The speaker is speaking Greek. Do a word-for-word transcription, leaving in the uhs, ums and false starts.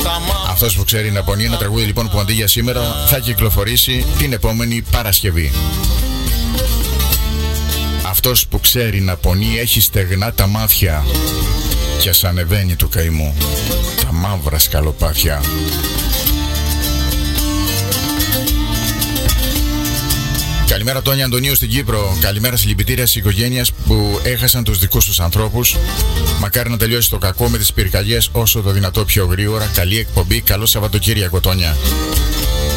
Αυτός που ξέρει να πονεί, ένα τραγούδι λοιπόν που αντί για σήμερα θα κυκλοφορήσει την επόμενη Παρασκευή. Αυτός που ξέρει να πονεί έχει στεγνά τα μάτια και σ' ανεβαίνει του καημού τα μαύρα σκαλοπάτια. Καλημέρα Τόνια Αντωνίου στην Κύπρο. Καλημέρα συλληπιτήρια στις οικογένειες που έχασαν τους δικούς τους ανθρώπους. Μακάρι να τελειώσει το κακό με τις πυρκαγιές όσο το δυνατό πιο γρήγορα. Καλή εκπομπή, καλό Σαββατοκύριακο Τόνια.